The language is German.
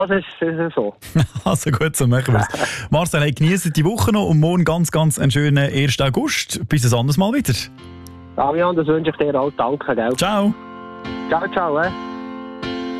Das ist so. Also gut, so machen wir es. Marcel, hey, genießt die Woche noch und morgen ganz einen schönen 1. August. Bis ein anderes Mal wieder. Damian, das wünsche ich dir auch. Danke, gell? Ciao. Ciao, ciao.